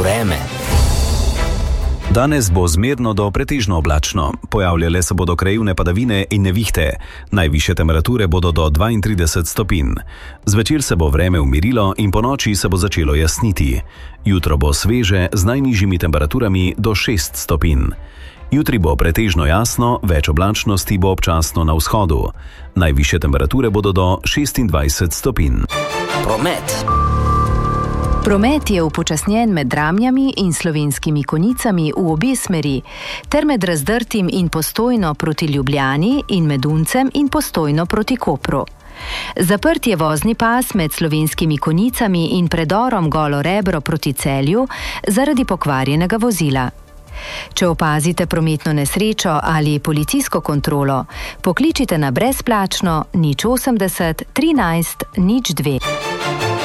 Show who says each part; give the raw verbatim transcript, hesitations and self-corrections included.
Speaker 1: Vreme.
Speaker 2: Danes bo zmerno do pretežno oblačno. Pojavljale se bodo krajevne padavine in nevihte. Najvišje temperature bodo do dvaintrideset stopinj. Zvečer se bo vreme umirilo in ponoči se bo začelo jasniti. Jutro bo sveže z najnižjimi temperaturami do šest stopinj. Jutri bo pretežno jasno, več oblačnosti bo občasno na vzhodu. Najvišje temperature bodo do šestindvajset stopinj.
Speaker 1: Promet.
Speaker 3: Promet je upočasnjen med Dramljami in Slovenskimi Konjicami v obe smeri, ter med Razdrtim in Postojno proti Ljubljani in med Uncem in Postojno proti Kopru. Zaprt je vozni pas med Slovenskimi Konjicami in predorom Golo Rebro proti Celju zaradi pokvarjenega vozila. Če opazite prometno nesrečo ali policijsko kontrolo, pokličite na brezplačno nič osemdeset trinajst nič dve.